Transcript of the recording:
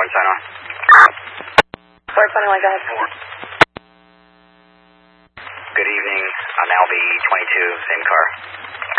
sign on. 421, go ahead. Good evening, on LB 22, same car.